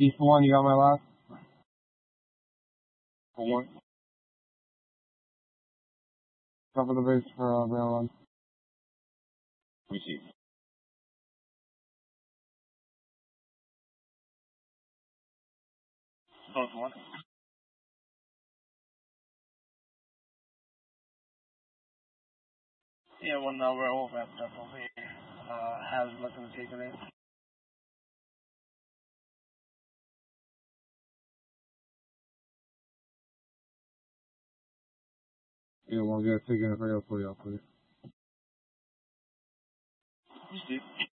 East 1, you got my last? For 1. Top of the base for Maryland. Receive. North 1. Yeah, well, now we're all wrapped up over here. Has looking to take it in. Yeah, well, you guys taking it if I gotta pull you out, please. Receive.